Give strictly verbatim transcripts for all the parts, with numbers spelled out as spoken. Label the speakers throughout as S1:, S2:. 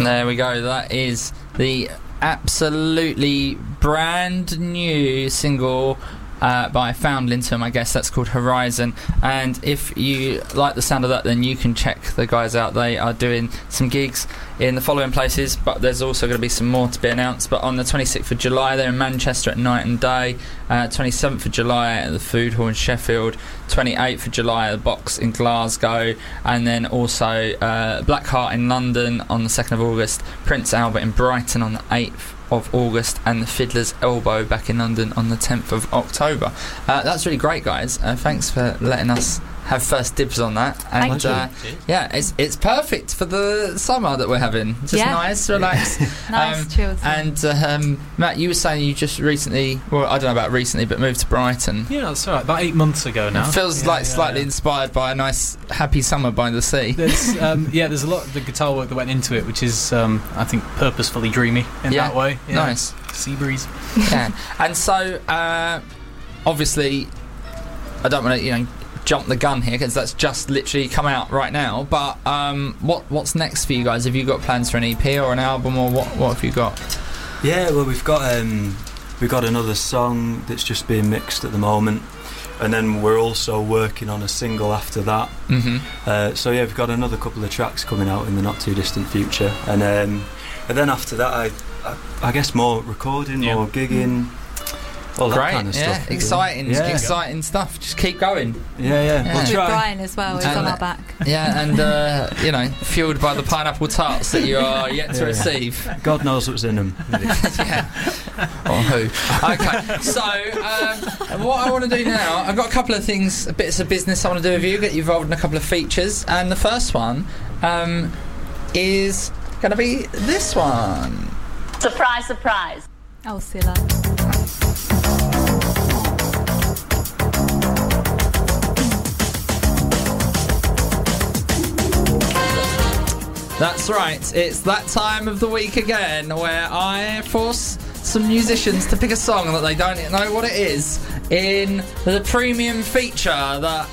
S1: There we go. That is the absolutely brand new single uh, by Foundlings, I guess that's called Horizon. And if you like the sound of that, then you can check the guys out. They are doing some gigs in the following places, but there's also going to be some more to be announced. But on the twenty-sixth of July, they're in Manchester at Night and Day. uh, twenty-seventh of July at the Food Hall in Sheffield. twenty-eighth of July at the Box in Glasgow. And then also uh, Blackheart in London on the second of August. Prince Albert in Brighton on the eighth of August, and the Fiddler's Elbow back in London on the tenth of October. Uh, that's really great, guys. Uh, thanks for letting us have first dibs on that. And uh, yeah, it's it's perfect for the summer that we're having. Just yeah. nice, relaxed,
S2: nice,
S1: um,
S2: chilled.
S1: And um, Matt, you were saying you just recently, well, I don't know about recently, but moved to Brighton.
S3: Yeah, that's right. About eight months ago now.
S1: It feels
S3: yeah,
S1: like
S3: yeah,
S1: slightly
S3: yeah.
S1: inspired by a nice, happy summer by the sea.
S3: There's, um, yeah, there's a lot of the guitar work that went into it, which is, um, I think, purposefully dreamy in
S1: yeah.
S3: that way. Yeah.
S1: Nice.
S3: Sea breeze.
S1: Yeah. And so, uh, obviously, I don't want to, you know, jump the gun here because that's just literally come out right now. But um, what what's next for you guys? Have you got plans for an E P or an album, or what? What have you got?
S4: Yeah, well, we've got um, we've got another song that's just being mixed at the moment, and then we're also working on a single after that.
S1: Mm-hmm.
S4: Uh, so yeah, we've got another couple of tracks coming out in the not too distant future, and um, and then after that, I I, I guess more recording,
S3: yeah.
S4: more gigging. All that
S1: Great,
S4: kind of
S1: yeah,
S4: stuff.
S1: exciting,
S4: yeah.
S1: exciting stuff. Just keep going.
S4: Yeah, yeah.
S1: yeah.
S4: We'll
S2: With
S4: try.
S2: Brian as well, who's
S1: And,
S2: on our back.
S1: Yeah, and uh, you know, fueled by the pineapple tarts that you are yet to
S4: Yeah.
S1: receive.
S4: God knows what's in them.
S1: Yeah. Or who? Okay, so um, what I want to do now, I've got a couple of things, bits of business I want to do with you. Get you involved in a couple of features, and the first one um, is going to be this one.
S5: Surprise, surprise.
S2: Oh, Silla.
S1: That's right, it's that time of the week again where I force some musicians to pick a song that they don't know what it is in the premium feature that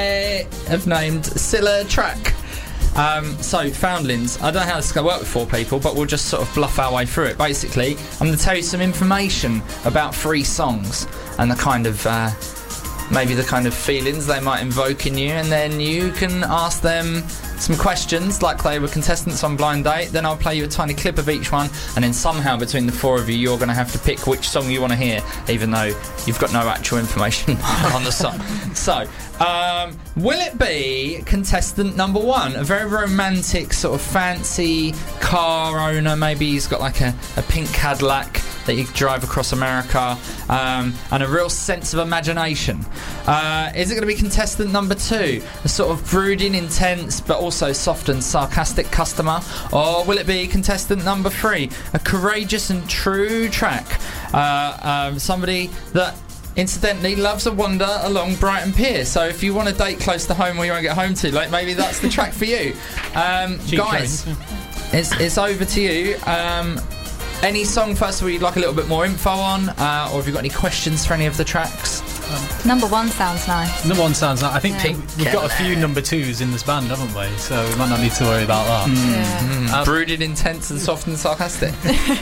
S1: I have named Silla Track. Um, so, Foundlings, I don't know how this is going to work with four people, but we'll just sort of bluff our way through it. Basically, I'm going to tell you some information about three songs and the kind of, uh, maybe the kind of feelings they might invoke in you, and then you can ask them some questions like they were contestants on Blind Date. Then I'll play you a tiny clip of each one, and then somehow between the four of you, you're going to have to pick which song you want to hear, even though you've got no actual information on the song. So, um, will it be contestant number one? A very romantic, sort of fancy car owner. Maybe he's got like a, a pink Cadillac that you drive across America, um, and a real sense of imagination. Uh, is it going to be contestant number two, a sort of brooding, intense, but also soft and sarcastic customer? Or will it be contestant number three, a courageous and true track, uh, um, somebody that incidentally loves a wander along Brighton Pier? So if you want a date close to home where you won't get home too late, maybe that's the track for you. Um, guys, it's, it's over to you. Um, Any song, first of all, you'd like a little bit more info on, uh, or have you got any questions for any of the tracks?
S3: Um,
S2: number one sounds nice.
S3: Number one sounds nice. I think
S2: Yeah.
S3: we've got a few number twos in this band, haven't we? So we might not need to worry about that.
S1: Mm.
S2: Yeah.
S1: Mm.
S3: Um,
S1: Brooding, intense, and soft and sarcastic.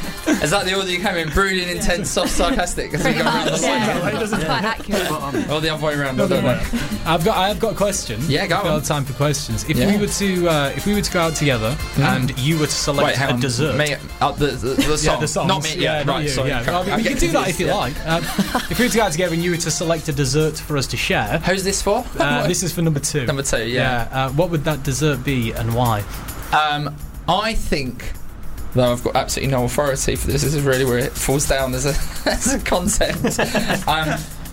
S1: Is that the order you came in? Brooding, intense, soft, sarcastic. Because we go around the
S2: Yeah.
S1: line.
S2: It's quite accurate.
S1: Or the other way around. I
S3: No,
S1: don't
S3: no,
S1: know.
S3: I've got. I have got a question.
S1: Yeah, go
S3: We've
S1: on.
S3: got time for questions. If
S1: Yeah.
S3: we were to, uh, if we were to go out together and you were to select
S1: Wait, hang
S3: a
S1: on.
S3: dessert.
S1: Me, uh, the, the, the song.
S3: Yeah, the songs.
S1: Not me.
S3: Yeah,
S1: Yeah,
S3: not
S1: right.
S3: you,
S1: Sorry.
S3: yeah.
S1: Okay.
S3: Well, I mean,
S1: I
S3: we
S1: get
S3: can do that
S1: confused,
S3: if you
S1: yeah.
S3: like. Um, if we were to go out together and you were to select a dessert for us to share,
S1: Who's this for?
S3: uh, this is for number two.
S1: Number two, yeah.
S3: Yeah. Uh, what would that dessert be and why?
S1: Um, I think, though I've got absolutely no authority for this, this is really where it falls down as a, as a concept. um,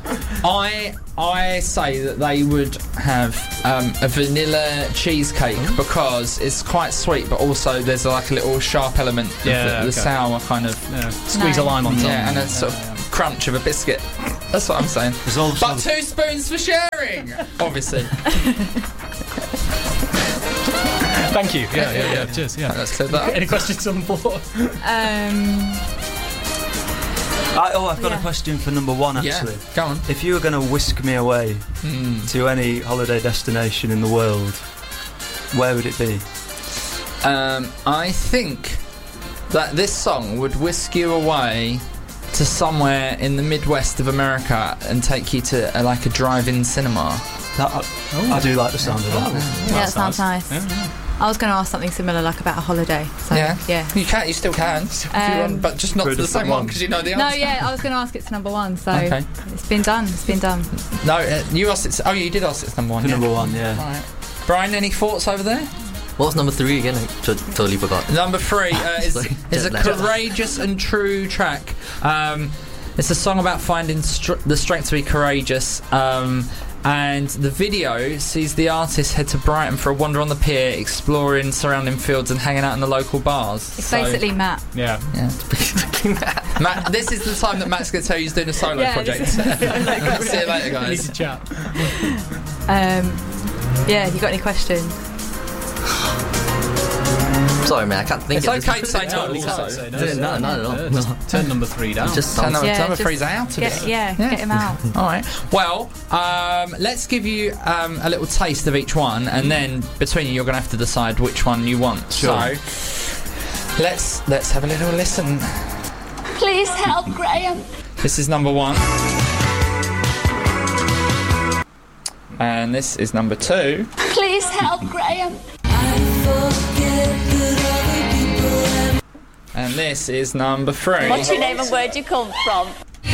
S1: I I say that they would have um, a vanilla cheesecake because it's quite sweet, but also there's like a little sharp element of
S3: Yeah,
S1: the, the
S3: okay.
S1: sour kind of,
S3: Yeah. Squeeze a
S2: Nice.
S3: lime on top.
S1: yeah, and a sort of crunch of a biscuit. That's what I'm saying.
S4: There's also
S1: But two spoons for sharing, obviously.
S3: Thank you. Yeah, yeah, yeah. Cheers. Yeah.
S1: Let's clear that up.
S3: Any questions on the floor?
S2: Um,
S4: I, oh, I've got
S2: Yeah.
S4: a question for number one,
S1: Yeah,
S4: actually.
S1: go on.
S4: If you were going to whisk me away
S1: Mm.
S4: to any holiday destination in the world, where would it be?
S1: Um, I think that this song would whisk you away to somewhere in the Midwest of America and take you to uh, like a drive-in cinema?
S4: That, I,
S3: Oh.
S4: I do like the sound of that.
S2: Yeah, that sounds nice.
S3: Yeah, yeah.
S2: I was going to ask something similar, like about a holiday. So,
S1: Yeah.
S2: yeah.
S1: You can, you still can, if you
S2: Um,
S1: want, but just not
S4: for a
S1: for the
S4: different
S1: same one
S4: one.
S1: because you know the
S2: No,
S1: answer.
S2: yeah, I was going to ask it's number one, so
S1: Okay.
S2: it's been done. It's been done.
S1: No, uh, you asked it. Oh, you did ask it's number one.
S4: The
S1: Yeah.
S4: number one, yeah.
S1: All right. Brian, any thoughts over there?
S6: What was number three again? I t- totally forgot.
S1: Number three uh, is,
S6: Sorry,
S1: is a
S6: jet lag.
S1: courageous and true track. Um, it's a song about finding str- the strength to be courageous. Um, and the video sees the artist head to Brighton for a wander on the pier, exploring surrounding fields and hanging out in the local bars.
S2: It's
S1: So,
S2: basically Matt.
S3: Yeah.
S1: yeah. Matt, this is the time that Matt's going to tell you he's doing a solo
S2: Yeah,
S1: project.
S2: this is-
S1: See you later,
S3: We need
S1: guys.
S3: to chat.
S2: Um, yeah, you got any questions?
S6: Sorry, man, I can't think
S1: It's
S6: of this.
S1: okay to say no.
S3: Totally
S1: also.
S3: can't say no.
S6: No, no, not at all.
S3: Yeah, just turn number three down.
S6: It just
S1: Turn
S6: sounds.
S1: number,
S2: Yeah,
S1: number
S2: just
S1: three's out of
S2: Get,
S1: it.
S2: yeah,
S1: Yeah.
S2: get him out.
S1: All right. Well, um, let's give you um, a little taste of each one, and then between you, you're going to have to decide which one you want.
S4: Sure.
S1: So, let's let's have a little listen.
S5: Please help Graham.
S1: This is number one, and this is number two.
S5: Please help Graham.
S1: And this is number three.
S5: What's your name and where'd you come from?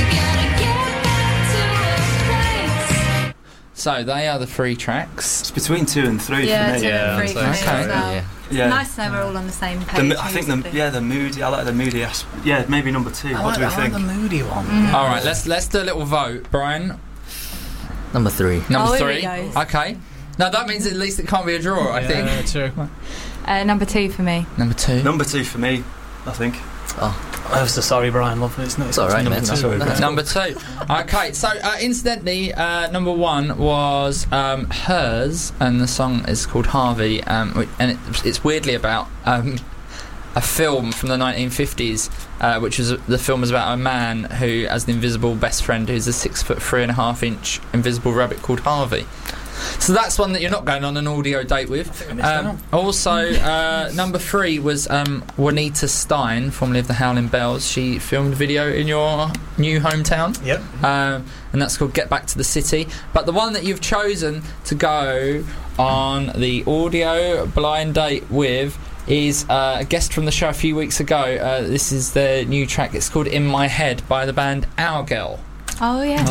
S1: So they are the three tracks.
S4: It's between two and three
S2: Yeah,
S4: for
S2: two
S4: me.
S3: Yeah,
S2: and three
S3: I'd
S2: for me
S3: say
S1: so.
S2: as well.
S6: Yeah.
S4: Yeah.
S2: Nice to know we're all on the same
S4: The,
S2: page.
S4: mo- I think the
S2: musically.
S4: yeah the moody. I like the moody aspect. Yeah, maybe number two. what do we think?
S3: the moody one.
S1: All right, let's let's do a little vote. Brian,
S6: Number three.
S1: number
S2: Oh, here
S1: three.
S2: he goes.
S1: Okay. Now that means at least it can't be a draw. I think.
S3: Yeah, true.
S2: Uh, number two for me.
S1: Number two.
S4: Number two for me, I think.
S3: I'm so sorry, Brian. Love it. It's not.
S6: It's all right,
S3: number
S6: man.
S3: two.
S4: That's all right.
S1: Number two. Okay, so uh, incidentally, uh, number one was um, Hers, and the song is called Harvey, um, whi- and it, it's weirdly about um, a film from the nineteen fifties, uh, which was the film was about a man who has an invisible best friend who's a six foot three and a half inch invisible rabbit called Harvey. So that's one that you're not going on an audio date with.
S3: I missed that
S1: Um,
S3: one.
S1: also, uh, number three was um, Juanita Stein, formerly of the Howling Bells. She filmed a video in your new hometown.
S3: Yep.
S1: Um, and that's called Get Back to the City. But the one that you've chosen to go on the audio blind date with is uh, a guest from the show a few weeks ago. Uh, this is their new track. It's called In My Head by the band Our Girl.
S2: Oh yeah.